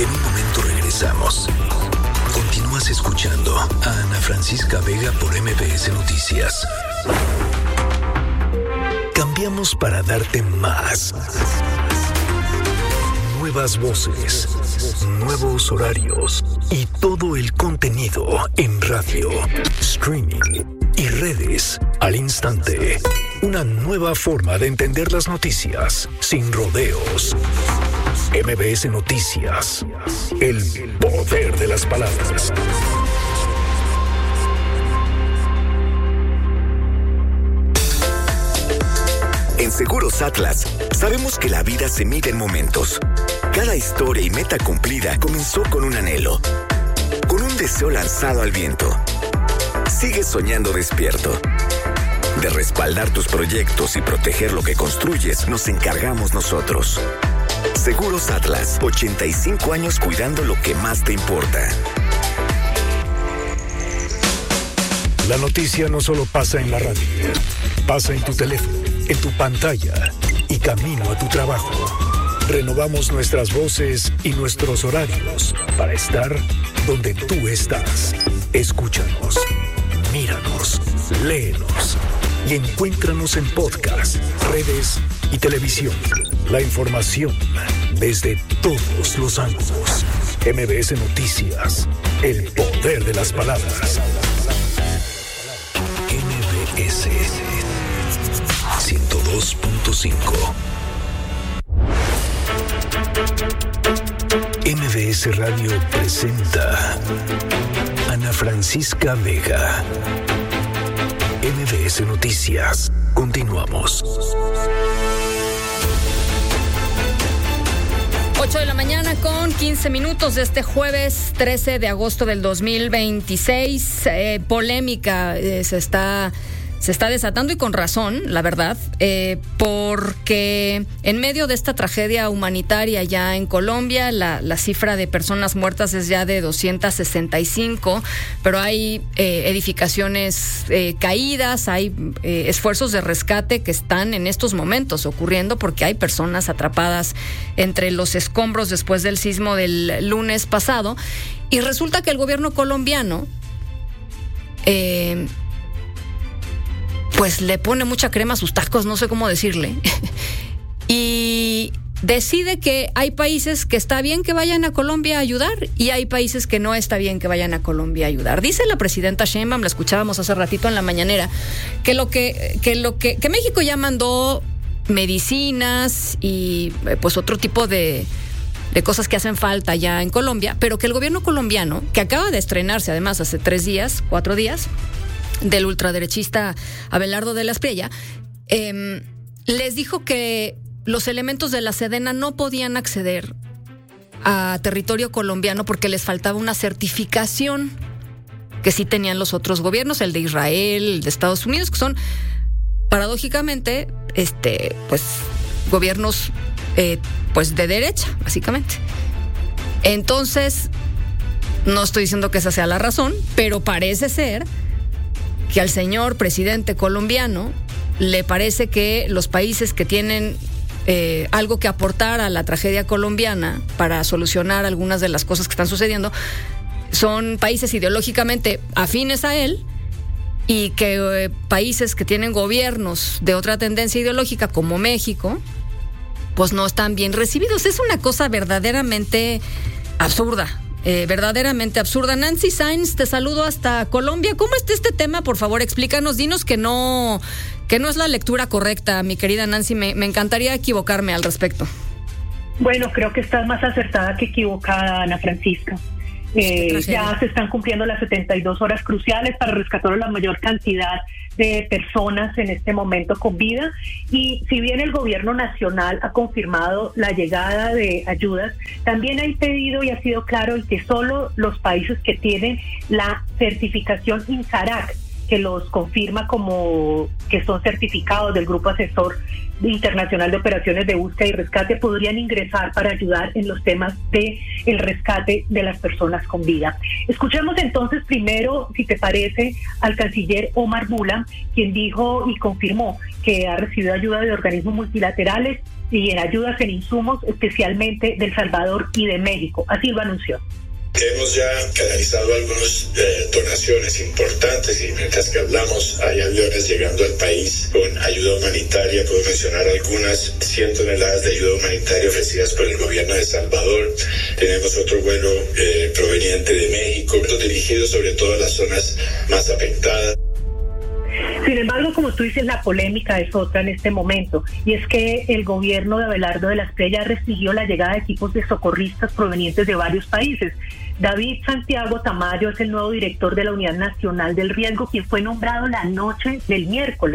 En un momento regresamos. Continúas escuchando a Ana Francisca Vega por MBS Noticias. Cambiamos para darte más. Nuevas voces, nuevos horarios y todo el contenido en radio, streaming y redes al instante. Una nueva forma de entender las noticias sin rodeos. MBS Noticias. El poder de las palabras. En Seguros Atlas, sabemos que la vida se mide en momentos. Cada historia y meta cumplida comenzó con un anhelo, con un deseo lanzado al viento. Sigues soñando despierto. De respaldar tus proyectos y proteger lo que construyes, nos encargamos nosotros. Seguros Atlas, 85 años cuidando lo que más te importa. La noticia no solo pasa en la radio, pasa en tu teléfono, en tu pantalla y camino a tu trabajo. Renovamos nuestras voces y nuestros horarios para estar donde tú estás. Escúchanos, míranos, léenos y encuéntranos en podcast, redes y televisión. La información desde todos los ángulos. MBS Noticias, el poder de las palabras. MBS 102.5. MBS Radio presenta Ana Francisca Vega. MBS Noticias. Continuamos. 8 de la mañana con 15 minutos de este jueves 13 de agosto del 2026. Polémica se está desatando y con razón, la verdad, porque en medio de esta tragedia humanitaria ya en Colombia, la cifra de personas muertas es ya de 265, pero hay edificaciones caídas, hay esfuerzos de rescate que están en estos momentos ocurriendo porque hay personas atrapadas entre los escombros después del sismo del lunes pasado, y resulta que el gobierno colombiano pues le pone mucha crema a sus tacos, no sé cómo decirle, y decide que hay países que está bien que vayan a Colombia a ayudar y hay países que no está bien que vayan a Colombia a ayudar. Dice la presidenta Sheinbaum, la escuchábamos hace ratito en la mañanera, que México ya mandó medicinas y pues otro tipo de cosas que hacen falta ya en Colombia, pero que el gobierno colombiano, que acaba de estrenarse además hace 4 días, del ultraderechista Abelardo de la Espriella, les dijo que los elementos de la Sedena no podían acceder a territorio colombiano porque les faltaba una certificación que sí tenían los otros gobiernos, el de Israel, el de Estados Unidos, que son paradójicamente pues gobiernos pues de derecha, básicamente. Entonces, no estoy diciendo que esa sea la razón, pero parece ser que al señor presidente colombiano le parece que los países que tienen algo que aportar a la tragedia colombiana para solucionar algunas de las cosas que están sucediendo son países ideológicamente afines a él, y que países que tienen gobiernos de otra tendencia ideológica como México pues no están bien recibidos. Es una cosa verdaderamente absurda. Verdaderamente absurda. Nancy Sainz, te saludo hasta Colombia. ¿Cómo está este tema? Por favor, explícanos, dinos que no es la lectura correcta, mi querida Nancy. Me encantaría equivocarme al respecto. Bueno, creo que estás más acertada que equivocada, Ana Francisca. Ya se están cumpliendo las 72 horas cruciales para rescatar a la mayor cantidad de personas en este momento con vida, y si bien el gobierno nacional ha confirmado la llegada de ayudas, también ha pedido y ha sido claro en que solo los países que tienen la certificación INSARAC, que los confirma como que son certificados del Grupo Asesor Internacional de Operaciones de Búsqueda y Rescate, podrían ingresar para ayudar en los temas de el rescate de las personas con vida. Escuchemos entonces primero, si te parece, al canciller Omar Mula, quien dijo y confirmó que ha recibido ayuda de organismos multilaterales y en ayudas en insumos, especialmente de El Salvador y de México. Así lo anunció. Hemos ya canalizado algunas donaciones importantes y mientras que hablamos hay aviones llegando al país con ayuda humanitaria. Puedo mencionar algunas 100 toneladas de ayuda humanitaria ofrecidas por el gobierno de El Salvador. Tenemos otro vuelo proveniente de México, dirigido sobre todo a las zonas más afectadas. Sin embargo, como tú dices, la polémica es otra en este momento, y es que el gobierno de Abelardo de la Espriella restringió la llegada de equipos de socorristas provenientes de varios países. David Santiago Tamayo es el nuevo director de la Unidad Nacional del Riesgo, quien fue nombrado la noche del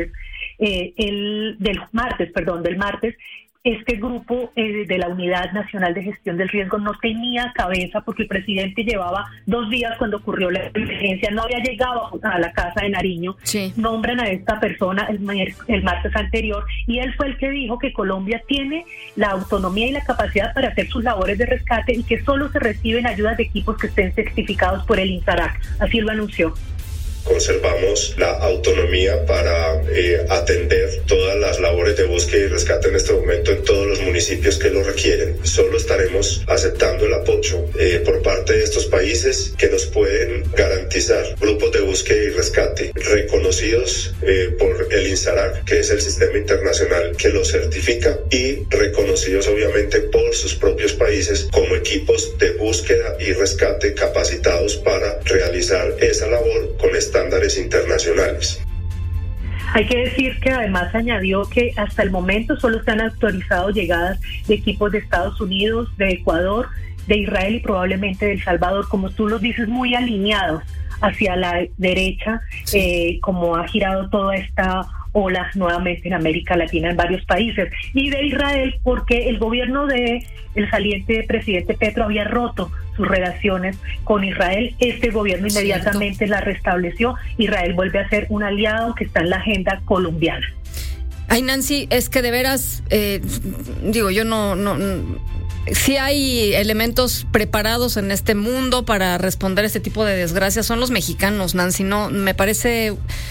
martes. Este grupo de la Unidad Nacional de Gestión del Riesgo no tenía cabeza porque el presidente llevaba 2 días cuando ocurrió la emergencia, no había llegado a la casa de Nariño. Sí. Nombran a esta persona el martes anterior y él fue el que dijo que Colombia tiene la autonomía y la capacidad para hacer sus labores de rescate y que solo se reciben ayudas de equipos que estén certificados por el INSARAC. Así lo anunció. Conservamos la autonomía para atender todas las labores de búsqueda y rescate en este momento en todos los municipios que lo requieren. Solo estaremos aceptando el apoyo por parte de estos países que nos pueden garantizar grupos de búsqueda y rescate reconocidos por el INSARAC, que es el sistema internacional que los certifica, y reconocidos obviamente por sus propios países como equipos de búsqueda y rescate capacitados para realizar esa labor con estándares internacionales. Hay que decir que además añadió que hasta el momento solo se han autorizado llegadas de equipos de Estados Unidos, de Ecuador, de Israel y probablemente de El Salvador, como tú los dices, muy alineados hacia la derecha, como ha girado toda esta ola nuevamente en América Latina en varios países, y de Israel porque el gobierno de el saliente presidente Petro había roto sus relaciones con Israel. Este gobierno inmediatamente la restableció. Israel vuelve a ser un aliado que está en la agenda colombiana. Ay, Nancy, es que de veras, yo no sí hay elementos preparados en este mundo para responder a este tipo de desgracias. Son los mexicanos, Nancy. No, me parece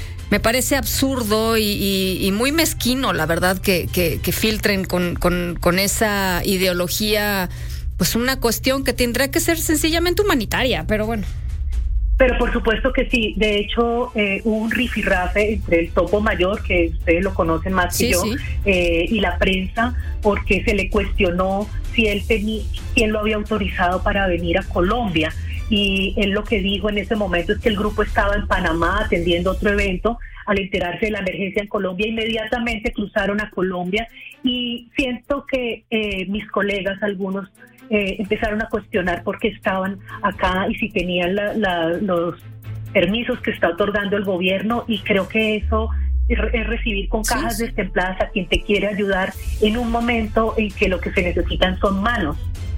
absurdo y muy mezquino, la verdad, que filtren con esa ideología, pues una cuestión que tendrá que ser sencillamente humanitaria, pero bueno. Pero por supuesto que sí. De hecho, hubo un rifirrafe entre el topo mayor, que ustedes lo conocen más que yo, y la prensa, porque se le cuestionó si quién lo había autorizado para venir a Colombia. Y él lo que dijo en ese momento es que el grupo estaba en Panamá atendiendo otro evento. Al enterarse de la emergencia en Colombia, inmediatamente cruzaron a Colombia, y siento que mis colegas, algunos, empezaron a cuestionar por qué estaban acá y si tenían los permisos que está otorgando el gobierno, y creo que eso es recibir con cajas destempladas a quien te quiere ayudar en un momento en que lo que se necesitan son manos.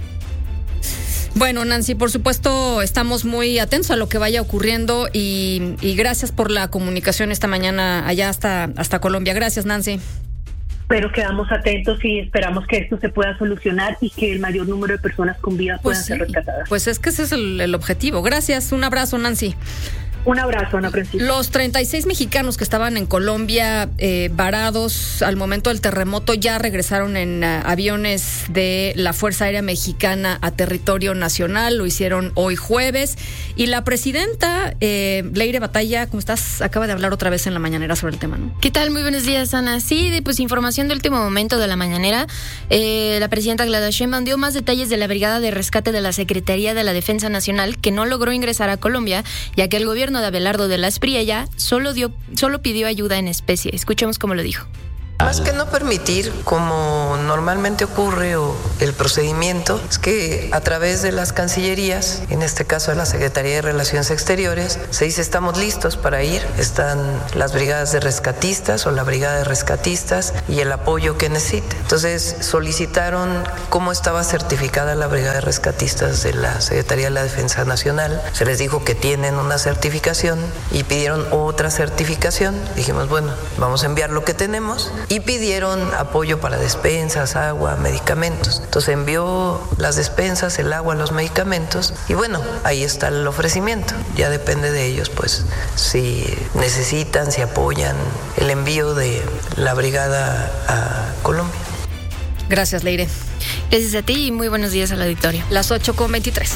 Bueno, Nancy, por supuesto, estamos muy atentos a lo que vaya ocurriendo y gracias por la comunicación esta mañana allá hasta Colombia. Gracias, Nancy. Pero quedamos atentos y esperamos que esto se pueda solucionar y que el mayor número de personas con vida puedan ser rescatadas. Pues es que ese es el objetivo. Gracias, un abrazo, Nancy. Un abrazo, Ana Francisca. Los 36 mexicanos que estaban en Colombia varados al momento del terremoto ya regresaron en aviones de la Fuerza Aérea Mexicana a territorio nacional. Lo hicieron hoy jueves. Y la presidenta, Leire Batalla, ¿cómo estás? Acaba de hablar otra vez en la mañanera sobre el tema, ¿no? ¿Qué tal? Muy buenos días, Ana. Sí, pues información de último momento de la mañanera. La presidenta Claudia Sheinbaum dio más detalles de la Brigada de Rescate de la Secretaría de la Defensa Nacional, que no logró ingresar a Colombia, ya que el gobierno de Abelardo de la Espriella solo pidió ayuda en especie. Escuchemos cómo lo dijo. Más que no permitir, como normalmente ocurre, o el procedimiento, es que a través de las cancillerías, en este caso de la Secretaría de Relaciones Exteriores, se dice estamos listos para ir, están las brigadas de rescatistas o la brigada de rescatistas y el apoyo que necesite. Entonces solicitaron cómo estaba certificada la brigada de rescatistas de la Secretaría de la Defensa Nacional, se les dijo que tienen una certificación y pidieron otra certificación. Dijimos, bueno, vamos a enviar lo que tenemos. Y pidieron apoyo para despensas, agua, medicamentos. Entonces envió las despensas, el agua, los medicamentos, y bueno, ahí está el ofrecimiento. Ya depende de ellos, pues, si necesitan, si apoyan el envío de la brigada a Colombia. Gracias, Leire. Gracias a ti y muy buenos días al auditorio. Las 8:23.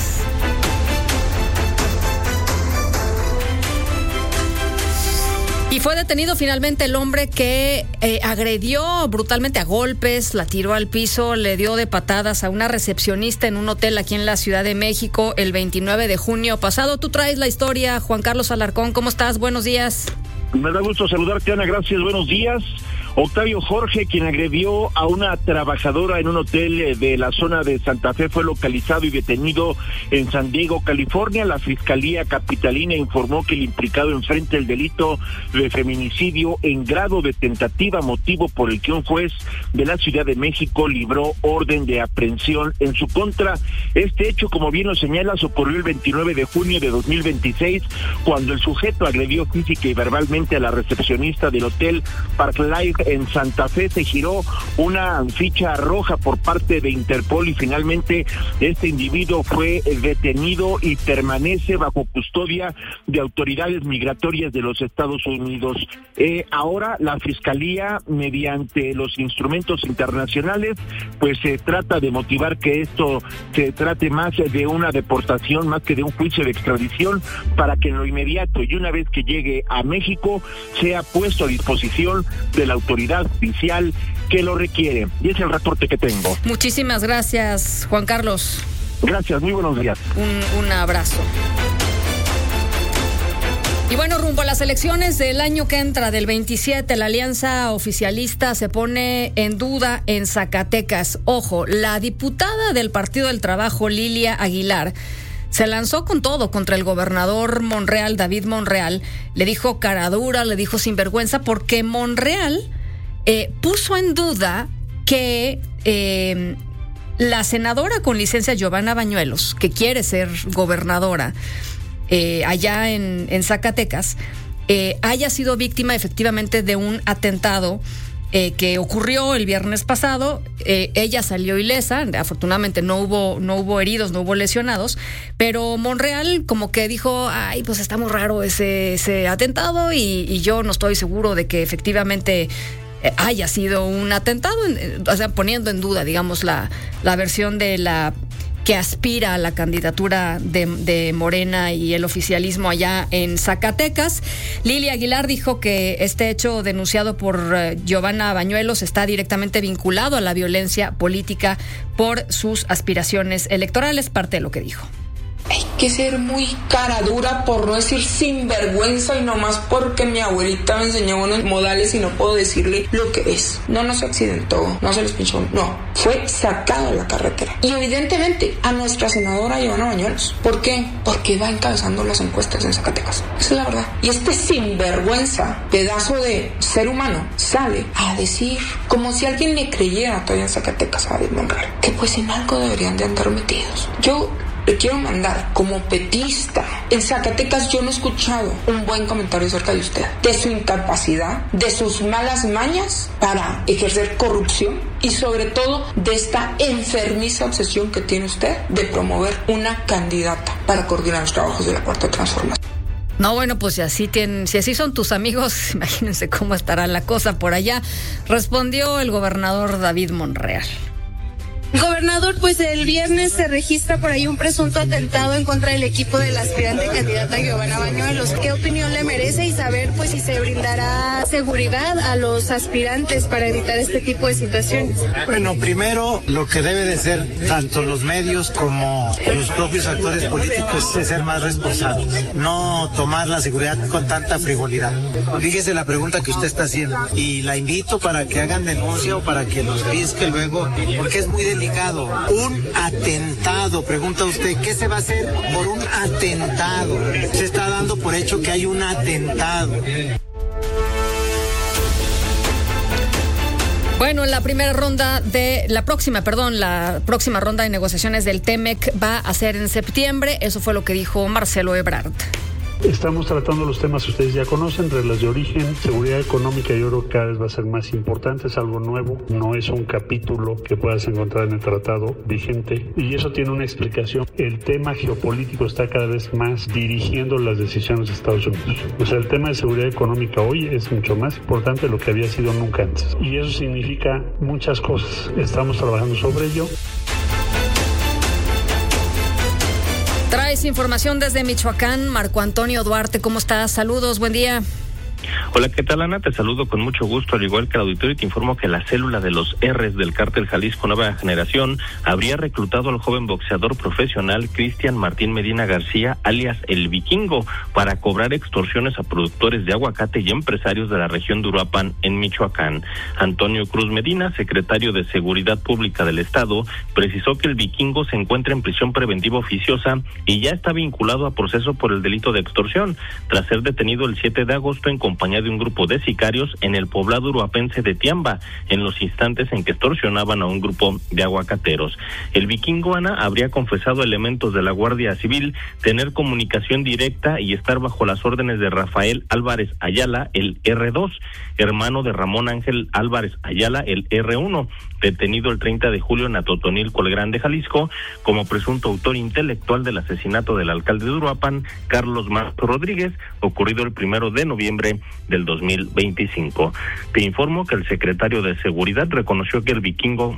Y fue detenido finalmente el hombre que agredió brutalmente a golpes, la tiró al piso, le dio de patadas a una recepcionista en un hotel aquí en la Ciudad de México el 29 de junio pasado. Tú traes la historia, Juan Carlos Alarcón. ¿Cómo estás? Buenos días. Me da gusto saludarte, Ana. Gracias. Buenos días. Octavio Jorge, quien agredió a una trabajadora en un hotel de la zona de Santa Fe, fue localizado y detenido en San Diego, California. La Fiscalía Capitalina informó que el implicado enfrenta el delito de feminicidio en grado de tentativa, motivo por el que un juez de la Ciudad de México libró orden de aprehensión en su contra. Este hecho, como bien lo señalas, ocurrió el 29 de junio de 2026, cuando el sujeto agredió física y verbalmente a la recepcionista del hotel Park Life en Santa Fe. Se giró una ficha roja por parte de Interpol y finalmente este individuo fue detenido y permanece bajo custodia de autoridades migratorias de los Estados Unidos. Ahora la Fiscalía, mediante los instrumentos internacionales, pues se trata de motivar que esto se trate más de una deportación, más que de un juicio de extradición, para que en lo inmediato y una vez que llegue a México sea puesto a disposición de la autoridad judicial que lo requiere. Y es el reporte que tengo. Muchísimas gracias, Juan Carlos. Gracias, muy buenos días. Un abrazo. Y bueno, rumbo a las elecciones del año que entra, del 27, la alianza oficialista se pone en duda en Zacatecas. Ojo, la diputada del Partido del Trabajo, Lilia Aguilar, se lanzó con todo contra el gobernador Monreal, David Monreal. Le dijo cara dura, le dijo sinvergüenza, porque Monreal puso en duda que la senadora con licencia Giovanna Bañuelos, que quiere ser gobernadora allá en Zacatecas, haya sido víctima efectivamente de un atentado que ocurrió el viernes pasado. Ella salió ilesa, afortunadamente no hubo heridos, no hubo lesionados, pero Monreal como que dijo, ay, pues está muy raro ese atentado y yo no estoy seguro de que efectivamente haya sido un atentado, o sea, poniendo en duda, digamos, la versión de la que aspira a la candidatura de Morena y el oficialismo allá en Zacatecas. Lilia Aguilar dijo que este hecho denunciado por Giovanna Bañuelos está directamente vinculado a la violencia política por sus aspiraciones electorales, parte de lo que dijo. Hay que ser muy cara dura, por no decir sinvergüenza, y nomás porque mi abuelita me enseñó unos modales y no puedo decirle lo que es. No se accidentó, no se les pinchó, no. Fue sacado de la carretera. Y evidentemente a nuestra senadora Giovanna Bañuelos. ¿Por qué? Porque va encabezando las encuestas en Zacatecas. Esa es la verdad. Y este sinvergüenza, pedazo de ser humano, sale a decir, como si alguien le creyera todavía en Zacatecas a David Monreal, que pues en algo deberían de andar metidos. Yo le quiero mandar como petista. En Zacatecas yo no he escuchado un buen comentario acerca de usted, de su incapacidad, de sus malas mañas para ejercer corrupción y sobre todo de esta enfermiza obsesión que tiene usted de promover una candidata para coordinar los trabajos de la Cuarta Transformación. No, bueno, pues si así son tus amigos, imagínense cómo estará la cosa por allá, respondió el gobernador David Monreal. Gobernador, pues el viernes se registra por ahí un presunto atentado en contra del equipo de la aspirante candidata Giovanna Bañuelos. ¿Qué opinión le merece y saber pues si se brindará seguridad a los aspirantes para evitar este tipo de situaciones? Bueno, primero lo que debe de ser tanto los medios como los propios actores políticos es ser más responsables, no tomar la seguridad con tanta frivolidad. Fíjese la pregunta que usted está haciendo y la invito para que hagan denuncia o para que los risque luego, porque es muy delicado. Un atentado, pregunta usted, ¿qué se va a hacer por un atentado? Se está dando por hecho que hay un atentado. Bueno, la próxima ronda de negociaciones del TEMEC va a ser en septiembre. Eso fue lo que dijo Marcelo Ebrard. Estamos tratando los temas que ustedes ya conocen, reglas de origen, seguridad económica. Yo creo que cada vez va a ser más importante, es algo nuevo, no es un capítulo que puedas encontrar en el tratado vigente y eso tiene una explicación. El tema geopolítico está cada vez más dirigiendo las decisiones de Estados Unidos. O sea, el tema de seguridad económica hoy es mucho más importante de lo que había sido nunca antes. Y eso significa muchas cosas. Estamos trabajando sobre ello. Traes información desde Michoacán, Marco Antonio Duarte, ¿cómo estás? Saludos, buen día. Hola, ¿qué tal, Ana? Te saludo con mucho gusto, al igual que el auditorio, y te informo que la célula de los R's del Cártel Jalisco Nueva Generación habría reclutado al joven boxeador profesional Cristian Martín Medina García, alias El Vikingo, para cobrar extorsiones a productores de aguacate y empresarios de la región de Uruapan, en Michoacán. Antonio Cruz Medina, secretario de Seguridad Pública del Estado, precisó que El Vikingo se encuentra en prisión preventiva oficiosa y ya está vinculado a proceso por el delito de extorsión, tras ser detenido el 7 de agosto en compañía de un grupo de sicarios en el poblado uruapense de Tiamba, en los instantes en que extorsionaban a un grupo de aguacateros. El Vikingo, Ana, habría confesado a elementos de la Guardia Civil tener comunicación directa y estar bajo las órdenes de Rafael Álvarez Ayala, el R2, hermano de Ramón Ángel Álvarez Ayala, el R1, detenido el 30 de julio en Atotonilco, el Grande, Jalisco, como presunto autor intelectual del asesinato del alcalde de Uruapan, Carlos Marco Rodríguez, ocurrido el 1 de noviembre del 2025. Te informo que el secretario de Seguridad reconoció que el Vikingo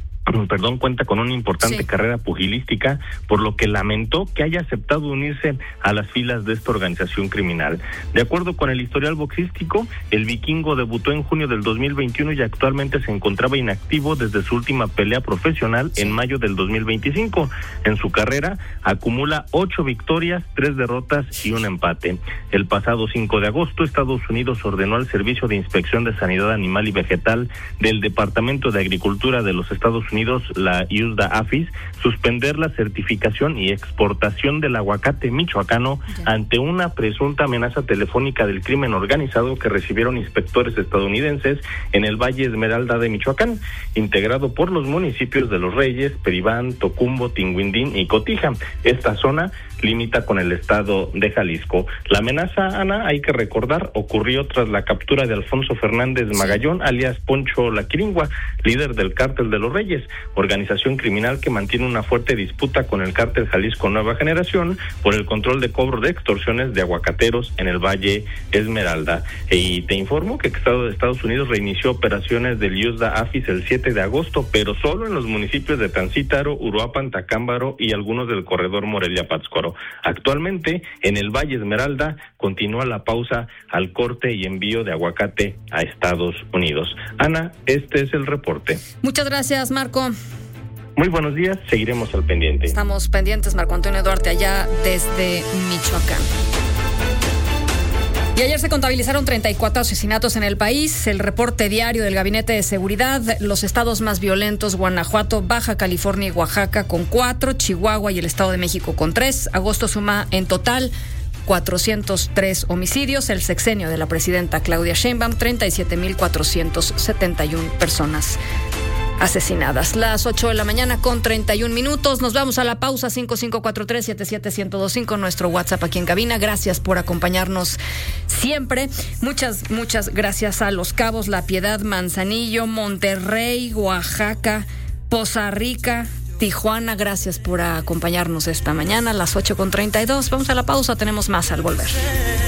cuenta con una importante carrera pugilística, por lo que lamentó que haya aceptado unirse a las filas de esta organización criminal. De acuerdo con el historial boxístico, el Vikingo debutó en junio del 2021 y actualmente se encontraba inactivo desde su última pelea profesional en mayo del 2025. En su carrera acumula 8 victorias, 3 derrotas y un empate. El pasado 5 de agosto, Estados Unidos ordenó al Servicio de Inspección de Sanidad Animal y Vegetal del Departamento de Agricultura de los Estados Unidos, la USDA-APHIS, suspender la certificación y exportación del aguacate michoacano ante una presunta amenaza telefónica del crimen organizado que recibieron inspectores estadounidenses en el Valle Esmeralda de Michoacán, integrado por los municipios de Los Reyes, Peribán, Tocumbo, Tinguindín y Cotija. Esta zona limita con el estado de Jalisco. La amenaza, Ana, hay que recordar, ocurrió tras la captura de Alfonso Fernández Magallón, alias Poncho La Quiringua, líder del Cártel de Los Reyes, organización criminal que mantiene una fuerte disputa con el Cártel Jalisco Nueva Generación por el control de cobro de extorsiones de aguacateros en el Valle Esmeralda. Y te informo que el Estado de Estados Unidos reinició operaciones del USDA-APHIS el 7 de agosto, pero solo en los municipios de Tancítaro, Uruapan, Tacámbaro y algunos del corredor Morelia-Pátzcuaro. Actualmente, en el Valle Esmeralda, continúa la pausa al corte y envío de aguacate a Estados Unidos. Ana, este es el reporte. Muchas gracias, Marco. Muy buenos días, seguiremos al pendiente. Estamos pendientes, Marco Antonio Duarte, allá desde Michoacán. Y ayer se contabilizaron 34 asesinatos en el país. El reporte diario del Gabinete de Seguridad: los estados más violentos: Guanajuato, Baja California y Oaxaca con 4, Chihuahua y el Estado de México con 3. Agosto suma en total 403 homicidios. El sexenio de la presidenta Claudia Sheinbaum, 37,471 personas asesinadas. Las 8 de la mañana con 31 minutos. Nos vamos a la pausa. 5543-77125, nuestro WhatsApp aquí en cabina. Gracias por acompañarnos siempre. Muchas gracias a Los Cabos, La Piedad, Manzanillo, Monterrey, Oaxaca, Poza Rica, Tijuana. Gracias por acompañarnos esta mañana a las 8 con 32. Vamos a la pausa. Tenemos más al volver.